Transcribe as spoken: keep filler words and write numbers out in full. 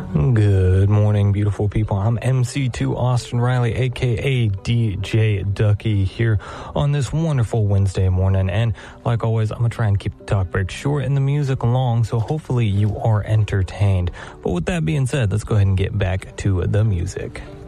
Good morning, beautiful people. I'm M C two Austin Riley, a k a. D J Ducky, here on this wonderful Wednesday morning. And like always, I'm going to try and keep the talk break short and the music long, so hopefully you are entertained. But with that being said, let's go ahead and get back to the music.